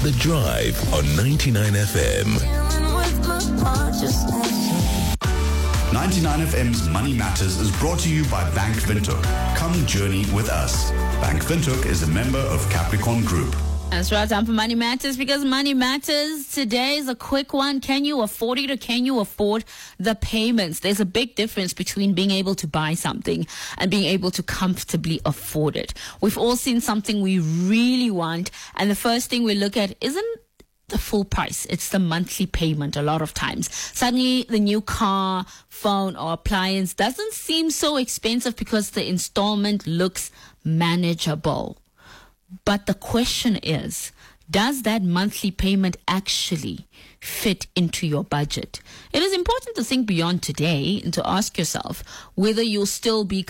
The Drive on 99 FM. 99 FM's Money Matters is brought to you by Bank Windhoek. Come journey with us. Bank Windhoek is a member of Capricorn Group. That's right, time for Money Matters, because Money Matters today is a quick one. Can you afford it, or can you afford the payments? There's a big difference between being able to buy something and being able to comfortably afford it. We've all seen something we really want, and the first thing we look at isn't the full price. It's the monthly payment a lot of times. Suddenly the new car, phone or appliance doesn't seem so expensive because the installment looks manageable. But the question is, does that monthly payment actually fit into your budget? It is important to think beyond today and to ask yourself whether you'll still be